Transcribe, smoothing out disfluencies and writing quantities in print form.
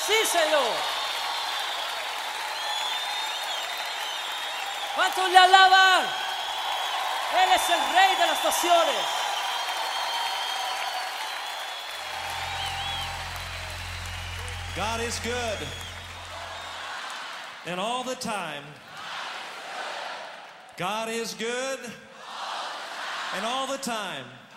Sí, Señor. ¿Cuántos le alaban? Él es el Rey de las naciones. God is good. And all the time. God is good. And all the time.